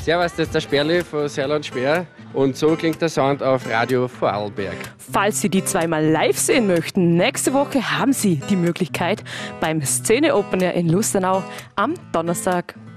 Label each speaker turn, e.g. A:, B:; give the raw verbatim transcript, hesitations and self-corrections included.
A: Servus, das ist der Sperli von Serland Speer und so klingt der Sound auf Radio Vorarlberg.
B: Falls Sie die zweimal live sehen möchten, nächste Woche haben Sie die Möglichkeit beim Szene Open Air in Lustenau am Donnerstag.